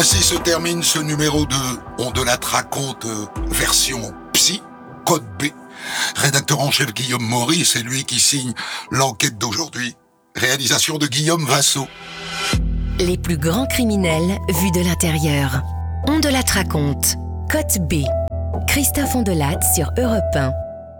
Ainsi se termine ce numéro de On de la raconte version psy, code B. Rédacteur en chef Guillaume Maury, c'est lui qui signe l'enquête d'aujourd'hui. Réalisation de Guillaume Vassaux. Les plus grands criminels vus de l'intérieur. On de la raconte, code B. Christophe Ondelat sur Europe 1.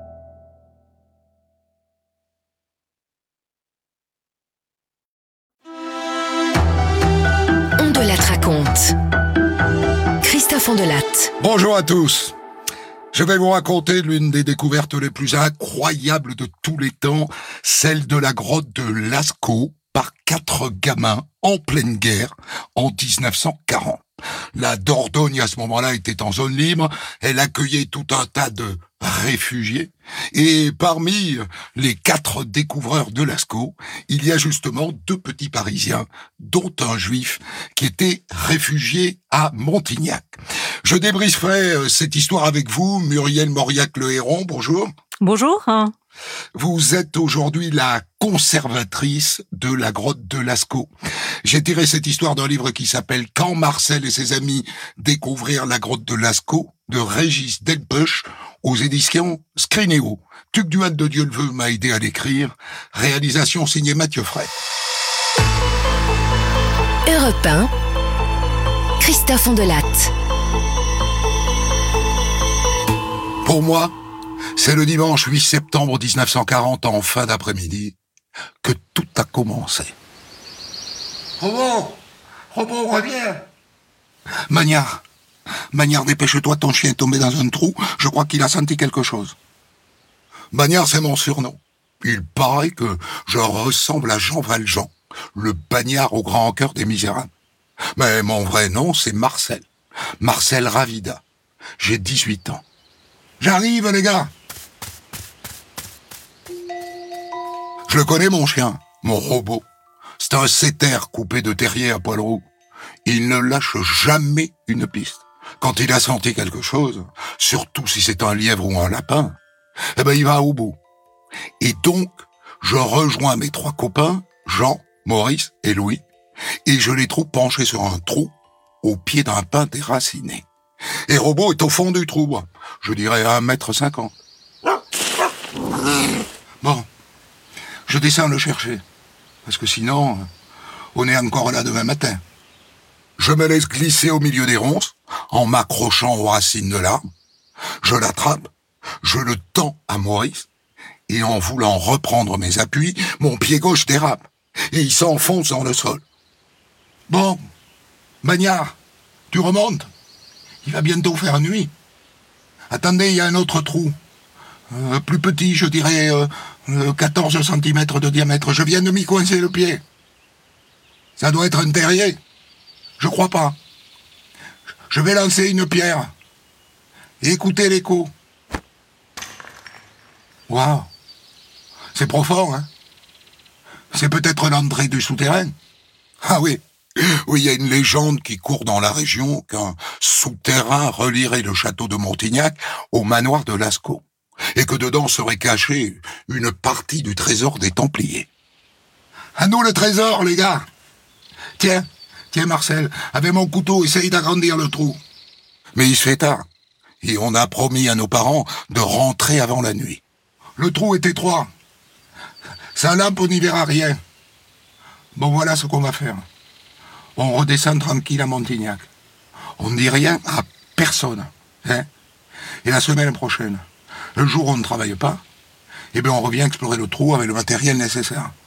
On de la raconte. Christophe Ondelat. Bonjour à tous. Je vais vous raconter l'une des découvertes les plus incroyables de tous les temps, celle de la grotte de Lascaux par 4 gamins en pleine guerre en 1940. La Dordogne à ce moment-là était en zone libre, elle accueillait tout un tas de réfugiés et parmi les 4 découvreurs de Lascaux, il y a justement 2 petits Parisiens, dont un juif qui était réfugié à Montignac. Je débrieferai cette histoire avec vous, Muriel Mauriac-Le Héron, bonjour. Bonjour. Vous êtes aujourd'hui la conservatrice de la grotte de Lascaux. J'ai tiré cette histoire d'un livre qui s'appelle « Quand Marcel et ses amis découvrirent la grotte de Lascaux » de Régis Delpech aux éditions Scrinéo. Tuc Duhat de Dieuleveux m'a aidé à l'écrire. Réalisation signée Mathieu Fray. Europe 1. Christophe Ondelat. Pour moi, c'est le dimanche 8 septembre 1940, en fin d'après-midi, que tout a commencé. Robot, reviens. Magnard, dépêche-toi, ton chien est tombé dans un trou, je crois qu'il a senti quelque chose. Magnard, c'est mon surnom. Il paraît que je ressemble à Jean Valjean, le bagnard au grand cœur des Misérables. Mais mon vrai nom, c'est Marcel. Marcel Ravida. J'ai 18 ans. J'arrive, les gars. Je le connais, mon chien, mon robot. C'est un setter coupé de terrier à poil roux. Il ne lâche jamais une piste. Quand il a senti quelque chose, surtout si c'est un lièvre ou un lapin, il va au bout. Et donc, je rejoins mes 3 copains, Jean, Maurice et Louis, et je les trouve penchés sur un trou au pied d'un pin déraciné. Et Robot est au fond du trou, je dirais à 1,50 m. Bon, je descends le chercher, parce que sinon, on est encore là demain matin. Je me laisse glisser au milieu des ronces, en m'accrochant aux racines de l'arbre. Je l'attrape, je le tends à Maurice, et en voulant reprendre mes appuis, mon pied gauche dérape, et il s'enfonce dans le sol. Bon, Magnard, tu remontes? Il va bientôt faire nuit. Attendez, il y a un autre trou. Plus petit, je dirais 14 cm de diamètre. Je viens de m'y coincer le pied. Ça doit être un terrier. Je crois pas. Je vais lancer une pierre. Et écoutez l'écho. Waouh. C'est profond, hein? C'est peut-être l'entrée du souterrain. Ah oui. Oui, il y a une légende qui court dans la région qu'un souterrain relierait le château de Montignac au manoir de Lascaux, et que dedans serait cachée une partie du trésor des Templiers. À nous le trésor, les gars. Tiens, Marcel, avec mon couteau, essaye d'agrandir le trou. Mais il se fait tard, et on a promis à nos parents de rentrer avant la nuit. Le trou est étroit. Sa lampe, on n'y verra rien. Bon, voilà ce qu'on va faire. On redescend tranquille à Montignac. On ne dit rien à personne. Hein. Et la semaine prochaine, le jour où on ne travaille pas, on revient explorer le trou avec le matériel nécessaire.